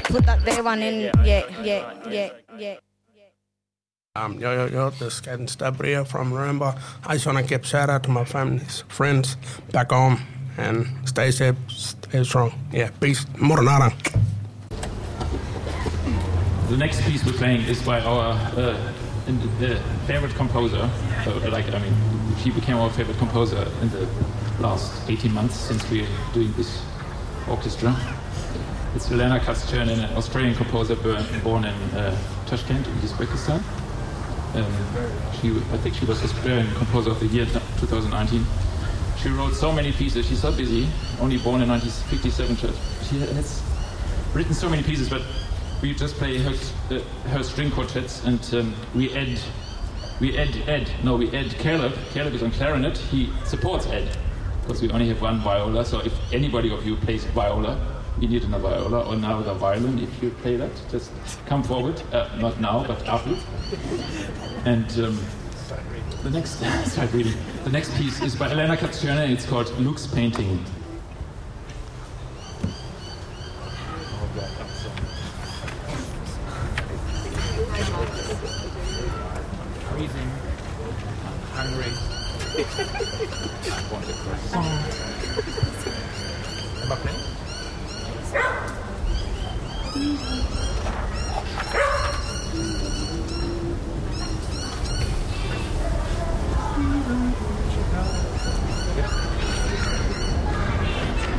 put that there one in. Yeah. This is Stabria from Nuremberg. I just want to give shout out to my families, friends back home, and stay safe, stay strong. Yeah, peace. Moranara. The next piece we're playing is by our favorite composer. She became our favorite composer in the last 18 months since we're doing this orchestra. It's Elena Katz-Chernin, an Australian composer born in Tashkent, in Uzbekistan. I think she was Australian Composer of the Year 2019. She wrote so many pieces. She's so busy. Only born in 1957. She has written so many pieces, but we just play her string quartets, and we add Caleb. Caleb is on clarinet. He supports Ed because we only have one viola. So if anybody of you plays viola, you need another viola or another violin. If you play that, just come forward. Not now, but afterwards. And the next piece is by Elena Katz-Chernin. It's called Luke's Painting. Freezing, hungry. Am I playing?